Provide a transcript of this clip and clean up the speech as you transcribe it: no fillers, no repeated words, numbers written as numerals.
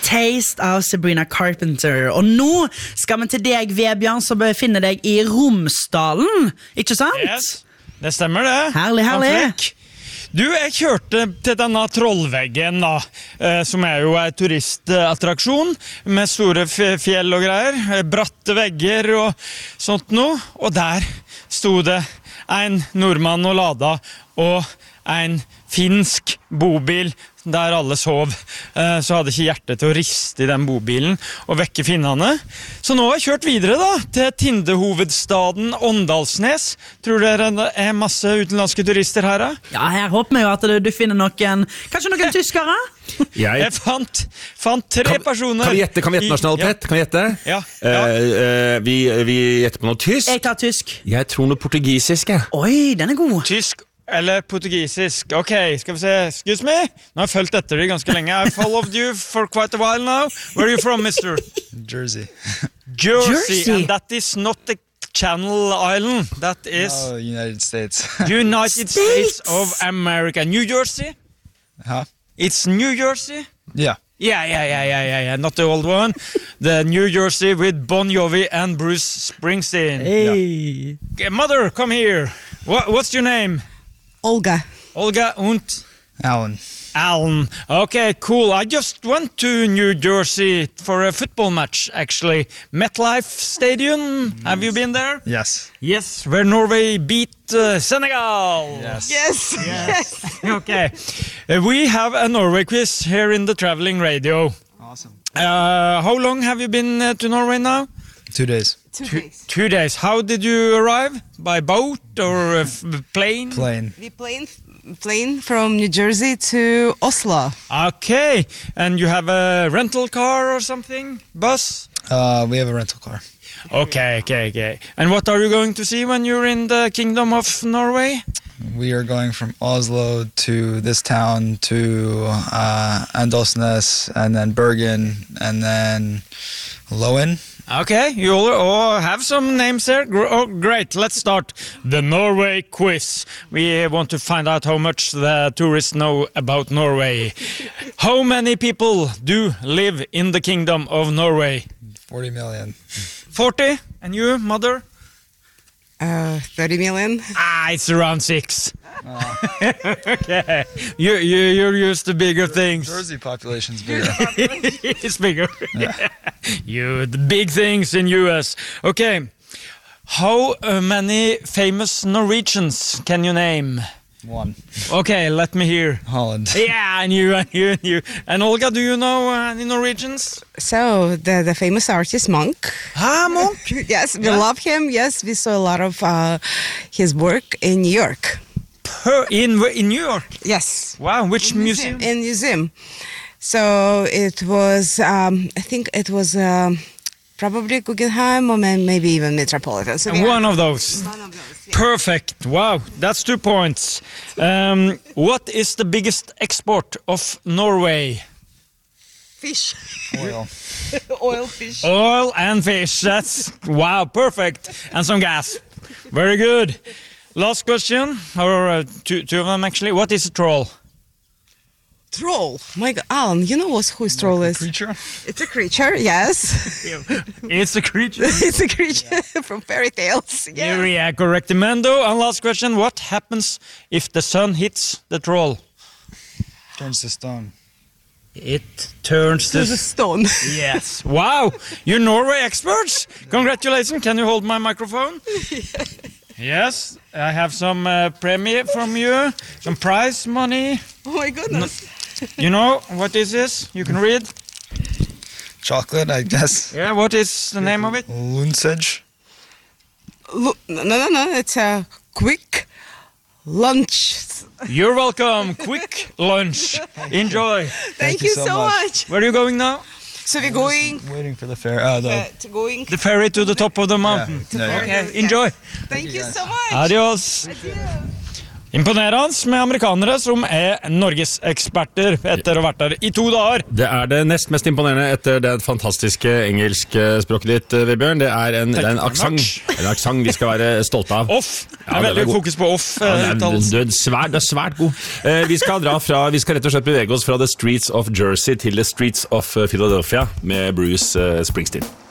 Taste av Sabrina Carpenter. Og nå skal vi til deg, Vebjørn, som befinner deg i Romsdalen. Ikke sant? Yes, det stemmer det. Herlig, herlig. Du, jeg kjørte til denne trollveggen da, som jo en turistattraksjon, med store fjell og greier, bratte vegger og sånt noe. Og der stod det en nordmann og lada, og en finsk bobil der alle sov. Så hadde ikke hjertet til å riste i den bobilen og vekke finnene. Så nå har jeg kjørt videre da, til Tindehovedstaden Åndalsnes. Tror dere det masse utenlandske turister her? Ja, her håper vi jo at du finner noen, kanskje noen tyskere? Jeg fant 3 personer. Kan vi gjette nasjonalitet? Kan vi gjette? Ja. Vi gjetter på noe tysk. Jeg tar tysk. Jeg tror noe portugisisk. Oi, den god. Tysk eller portugisisk. Ok, skal vi se. Excuse me? Nå har jeg følt etter det ganske lenge. I've followed you for quite a while now. Where are you from, mister? Jersey. Jersey. And that is not the Channel Island. That is... No, United States. United States of America. New Jersey? Huh? It's New Jersey? Yeah. Yeah. Not the old one. The New Jersey with Bon Jovi and Bruce Springsteen. Hey. Yeah. Okay, mother, come here. What's your name? Olga. Olga und Alan. Okay, cool. I just went to New Jersey for a football match, actually. MetLife Stadium. Have you been there? Yes. Yes, where Norway beat Senegal. Yes. Okay. We have a Norway quiz here in the Traveling Radio. Awesome. How long have you been to Norway now? 2 days. 2 days. How did you arrive? By boat or plane? Plane. We plane from New Jersey to Oslo. Okay. And you have a rental car or something? Bus? We have a rental car. Okay. And what are you going to see when you're in the Kingdom of Norway? We are going from Oslo to this town to Andosnes, and then Bergen, and then Loen. Okay, you all have some names there. Great, let's start the Norway quiz. We want to find out how much the tourists know about Norway. How many people do live in the Kingdom of Norway? 40 million. 40? And you, mother? 30 million. It's around 6. Okay, you're used to bigger things. Jersey population's bigger. It's bigger. Yeah. The big things in US. Okay, how many famous Norwegians can you name? 1. Okay, let me hear. Holland. Yeah, I knew. And Olga, do you know any Norwegians? So the famous artist Monk. Monk? Yes, we love him. Yes, we saw a lot of his work in New York. In New York? Yes. Wow, which museum? In museum. So it was, I think it was probably Guggenheim or maybe even Metropolitan. So One of those. Yeah. Perfect. Wow, that's 2 points. What is the biggest export of Norway? Fish. Oil. Oil, fish. Oil and fish. That's wow, perfect. And some gas. Very good. Last question, or two of them actually. What is a troll? Troll. My God, Alan, you know who troll is? Creature? It's a creature, yes. It's a creature. It's a creature from fairy tales. Yeah. Yeah, correct, Mendo. And last question, what happens if the sun hits the troll? Turns to stone. It turns To the stone. Yes. Wow, you're Norway experts. Congratulations. Can you hold my microphone? Yes, I have some premie from you, some prize money. Oh my goodness. You know, what is this? You can read. Chocolate, I guess. Yeah, what is the name of it? Lunsage. No, it's a quick lunch. You're welcome. Quick lunch. Enjoy. Thank you so much. Where are you going now? So we're going Waiting for the fair. The ferry to the top of the mountain. Yeah. Okay, enjoy. Thank you so much. Adios. Imponerende med amerikanere som Norges eksperter etter å ha vært der I 2 dager. Det det nest mest imponerende etter det fantastiske engelskspråket ditt, Vebjørn. Det en aksent vi skal være stolte av. Off. Veldig fokus på off. Du svært god. Vi skal rett og slett bevege oss fra The Streets of Jersey til The Streets of Philadelphia med Bruce Springsteen.